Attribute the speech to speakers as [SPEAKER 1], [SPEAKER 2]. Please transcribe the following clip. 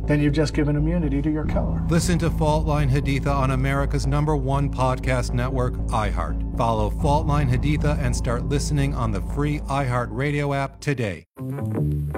[SPEAKER 1] then you've just given immunity to your killer.
[SPEAKER 2] Listen to Fault Line Haditha on America's #1 podcast network, iHeart. Follow Fault Line Haditha and start listening on the free iHeart Radio app today.